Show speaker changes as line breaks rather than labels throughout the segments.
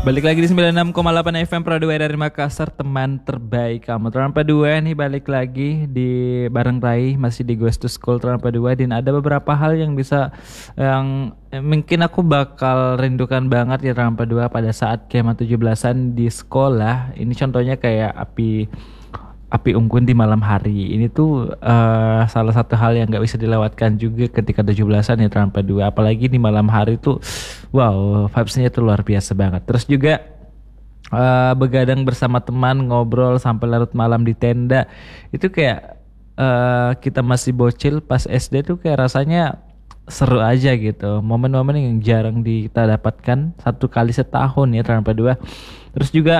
Balik lagi di 96,8 FM Pro 2 dari Makassar, teman terbaik kamu. Terampa 2 nih balik lagi di bareng Rai, masih di Ghost to School Terampa 2. Dan ada beberapa hal yang mungkin aku bakal rindukan banget ya Terampa 2 pada saat kema 17-an di sekolah. Ini contohnya kayak api unggun di malam hari. Ini tuh salah satu hal yang gak bisa dilewatkan juga ketika 17-an ya Terampa 2. Apalagi di malam hari tuh wow, vibes-nya tuh luar biasa banget. Terus juga begadang bersama teman, ngobrol sampai larut malam di tenda. Itu kayak kita masih bocil pas SD tuh kayak rasanya seru aja gitu. Momen-momen yang jarang kita dapatkan satu kali setahun ya Terampa 2. Terus juga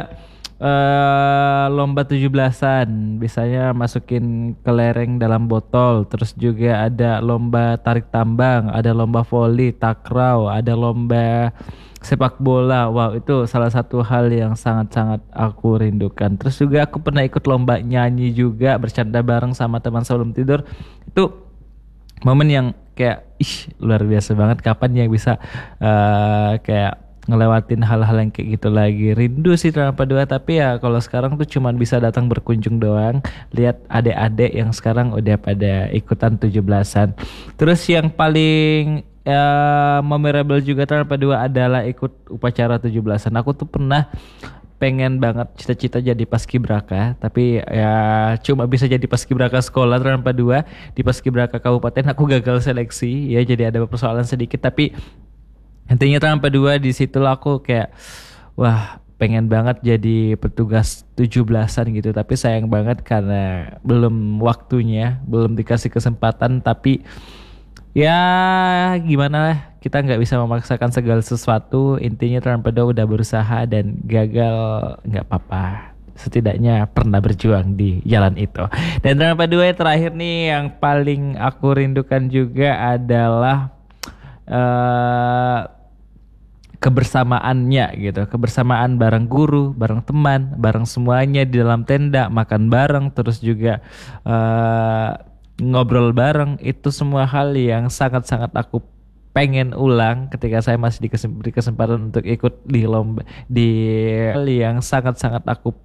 lomba 17-an biasanya masukin kelereng dalam botol. Terus juga ada lomba tarik tambang, ada lomba voli, takraw, ada lomba sepak bola. Wow, itu salah satu hal yang sangat-sangat aku rindukan. Terus juga aku pernah ikut lomba nyanyi juga, bercanda bareng sama teman sebelum tidur. Itu momen yang kayak luar biasa banget. Kapan yang bisa kayak ngelewatin hal-hal yang kayak gitu lagi. Rindu sih Terampa 2, tapi ya kalau sekarang tuh cuman bisa datang berkunjung doang, lihat adik-adik yang sekarang udah pada ikutan 17-an. Terus yang paling memorable juga Terampa 2 adalah ikut upacara 17-an. Aku tuh pernah pengen banget cita-cita jadi paskibraka, tapi ya cuma bisa jadi paskibraka sekolah Terampa 2. Di paskibraka kabupaten aku gagal seleksi ya, jadi ada persoalan sedikit, tapi intinya Terampa 2 di situ aku kayak wah pengen banget jadi petugas 17-an gitu, tapi sayang banget karena belum waktunya, belum dikasih kesempatan. Tapi ya gimana lah, kita nggak bisa memaksakan segala sesuatu. Intinya Terampa 2 udah berusaha dan gagal nggak apa-apa, setidaknya pernah berjuang di jalan itu. Dan Terampa 2 yang terakhir nih yang paling aku rindukan juga adalah kebersamaannya gitu, kebersamaan bareng guru, bareng teman, bareng semuanya di dalam tenda, makan bareng, terus juga ngobrol bareng. Itu semua hal yang sangat-sangat aku pengen ulang ketika saya masih diberi kesempatan untuk ikut di lomba, di hal yang sangat-sangat aku